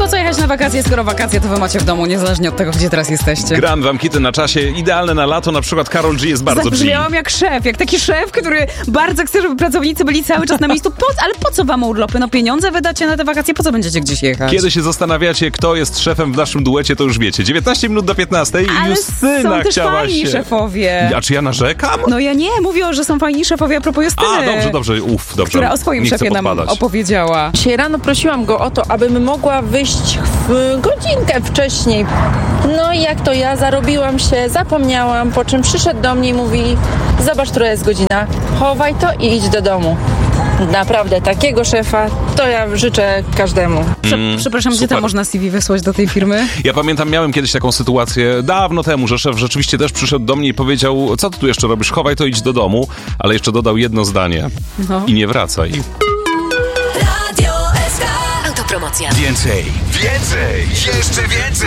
po co jechać na wakacje, skoro wakacje to wy macie w domu, niezależnie od tego, gdzie teraz jesteście. Gram wam hity na czasie, idealne na lato, na przykład Karol G jest bardzo G. Zabrzmiałam jak szef, jak taki szef, który bardzo chce, żeby pracownicy byli cały czas na miejscu. Ale po co wam urlopy? No pieniądze wydacie na te wakacje, po co będziecie gdzieś jechać? Kiedy się zastanawiacie, kto jest szefem w naszym duecie, to już wiecie. 19 minut do 15 i ale Justyna są też chciała fajni się... szefowie. A czy ja narzekam? No ja nie, mówię, że są fajni szefowie a propos Justyny. Dobrze. Dobrze. Która o swoim Nie chcę szefie nam podpadać. opowiedziała. Dzisiaj rano prosiłam go o to, abym mogła wyjść w godzinkę wcześniej. No i jak to ja zarobiłam się, zapomniałam, po czym przyszedł do mnie i mówi: zobacz, która jest godzina, chowaj to i idź do domu. Naprawdę, takiego szefa to ja życzę każdemu. Przepraszam, gdzie super. tam można CV wysłać do tej firmy? Ja pamiętam, miałem kiedyś taką sytuację dawno temu, że szef rzeczywiście też przyszedł do mnie i powiedział: co ty tu jeszcze robisz? Chowaj to, idź do domu. Ale jeszcze dodał jedno zdanie. No. I nie wracaj. Radio SK. Autopromocja. Więcej, jeszcze więcej.